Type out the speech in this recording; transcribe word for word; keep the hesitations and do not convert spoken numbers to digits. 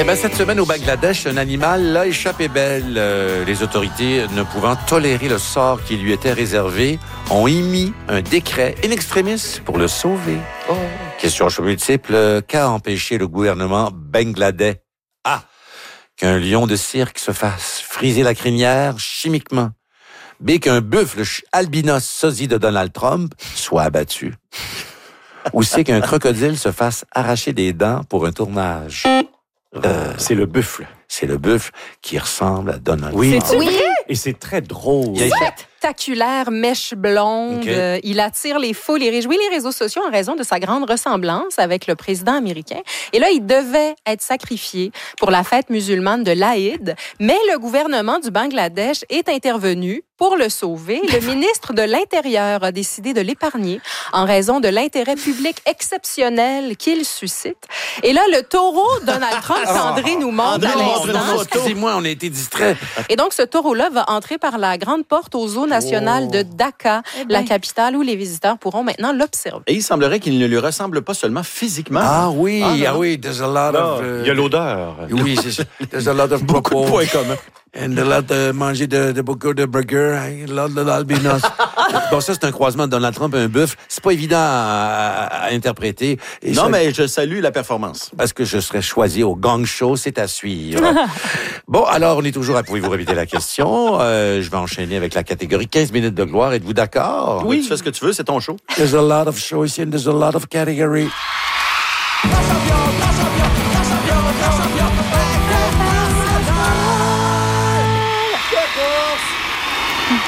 ben, cette semaine au Bangladesh, un animal l'a échappé belle. Euh, les autorités, ne pouvant tolérer le sort qui lui était réservé, ont émis un décret in extremis pour le sauver. Oh. Question multiple, qu'a empêché le gouvernement bangladais? A. Qu'un lion de cirque se fasse friser la crinière chimiquement. B. Qu'un buffle albinos sosie de Donald Trump soit abattu. Ou C. Qu'un crocodile se fasse arracher des dents pour un tournage. Euh, c'est le buffle. C'est le buffle qui ressemble à Donald oui. Trump. C'est oui. Et c'est très drôle. Spectaculaire, mèche blonde. Okay. Euh, il attire les foules et réjouit les réseaux sociaux en raison de sa grande ressemblance avec le président américain. Et là, il devait être sacrifié pour la fête musulmane de l'Aïd, mais le gouvernement du Bangladesh est intervenu pour le sauver. Le ministre de l'Intérieur a décidé de l'épargner en raison de l'intérêt public exceptionnel qu'il suscite. Et là, le taureau Donald Trump, qu'André nous montre à l'instant. Excusez-moi, on a été distraits. Et donc, ce taureau-là va entrer par la grande porte au zoo national oh. de Dhaka, eh ben. la capitale où les visiteurs pourront maintenant l'observer. Et il semblerait qu'il ne lui ressemble pas seulement physiquement. Ah oui, ah, ah oui, there's a lot non, of... Uh, il y a l'odeur. Oui, c'est ça. There's a lot of beaucoup de points communs. And a lot de manger de, de beaucoup de burgers, hein, a lot de l'albinos. Bon, ça, c'est un croisement de Donald Trump et un buffle. C'est pas évident à, à interpréter. Et non, ça, mais je salue la performance. Parce que je serais choisi au Gang Show, c'est à suivre. Bon, alors, on est toujours à... Pouvez-vous répéter la question? Euh, je vais enchaîner avec la catégorie quinze minutes de gloire. Êtes-vous d'accord? Oui, tu fais ce que tu veux, c'est ton show. There's a lot of choice and there's a lot of category.